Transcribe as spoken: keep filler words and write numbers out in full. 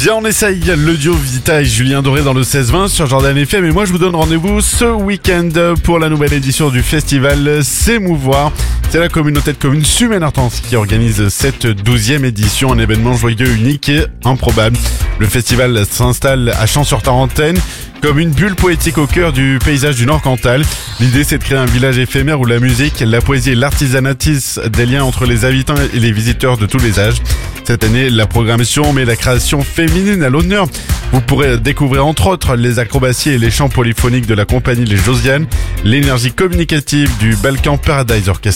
Bien, on essaye le duo Vita et Julien Doré dans le seize vingt sur Jordan F M. Et moi, je vous donne rendez-vous ce week-end pour la nouvelle édition du festival S'émouvoir. C'est la communauté de communes Sumen-Artense qui organise cette douzième édition, un événement joyeux, unique et improbable. Le festival s'installe à Champs-sur-Tarentaine comme une bulle poétique au cœur du paysage du Nord Cantal. L'idée, c'est de créer un village éphémère où la musique, la poésie et l'artisanat tissent des liens entre les habitants et les visiteurs de tous les âges. Cette année, la programmation met la création féminine à l'honneur. Vous pourrez découvrir entre autres les acrobaties et les chants polyphoniques de la compagnie Les Josianes, l'énergie communicative du Balkan Paradise Orchestra.